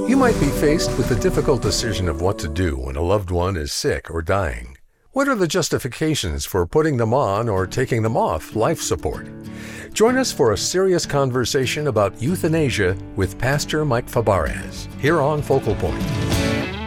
You might be faced with the difficult decision of what to do when a loved one is sick or dying. What are the justifications for putting them on or taking them off life support? Join us for a serious conversation about euthanasia with Pastor Mike Fabarez, here on Focal Point.